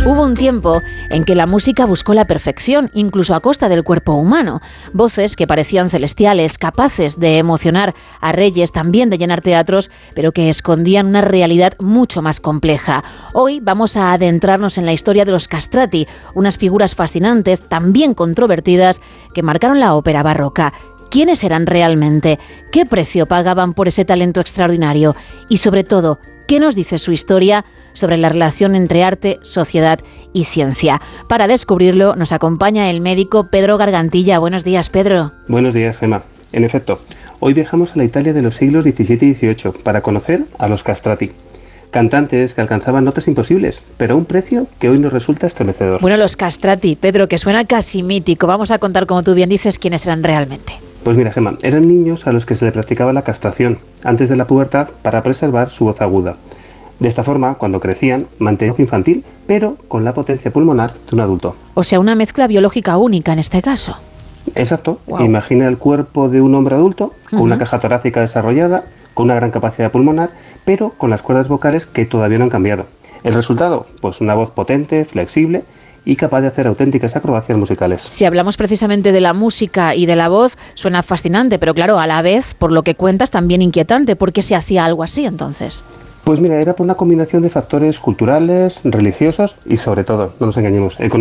Hubo un tiempo en que la música buscó la perfección, incluso a costa del cuerpo humano. Voces que parecían celestiales, capaces de emocionar a reyes, también de llenar teatros, pero que escondían una realidad mucho más compleja. Hoy vamos a adentrarnos en la historia de los castrati, unas figuras fascinantes, también controvertidas, que marcaron la ópera barroca. ¿Quiénes eran realmente? ¿Qué precio pagaban por ese talento extraordinario? Y sobre todo, ¿qué nos dice su historia sobre la relación entre arte, sociedad y ciencia? Para descubrirlo nos acompaña el médico Pedro Gargantilla. Buenos días, Pedro. Buenos días, Gemma. En efecto, hoy viajamos a la Italia de los siglos XVII y XVIII para conocer a los castrati. Cantantes que alcanzaban notas imposibles, pero a un precio que hoy nos resulta estremecedor. Bueno, los castrati, Pedro, que suena casi mítico. Vamos a contar, como tú bien dices, quiénes eran realmente. Pues mira, Gemma, eran niños a los que se le practicaba la castración antes de la pubertad para preservar su voz aguda. De esta forma, cuando crecían, mantenían voz infantil, pero con la potencia pulmonar de un adulto. O sea, una mezcla biológica única en este caso. Exacto. Wow. Imagina el cuerpo de un hombre adulto, con una caja torácica desarrollada, con una gran capacidad pulmonar, pero con las cuerdas vocales que todavía no han cambiado. ¿El resultado? Pues una voz potente, flexible y capaz de hacer auténticas acrobacias musicales. Si hablamos precisamente de la música y de la voz, suena fascinante, pero claro, a la vez, por lo que cuentas, también inquietante. ¿Por qué se hacía algo así entonces? Pues mira, era por una combinación de factores culturales, religiosos y sobre todo, no nos engañemos, económicos.